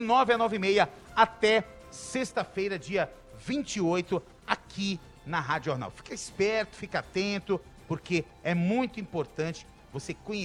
9 a 9h30 até sexta-feira, dia 28, aqui na Rádio Jornal. Fica esperto, fica atento, porque é muito importante você conhecer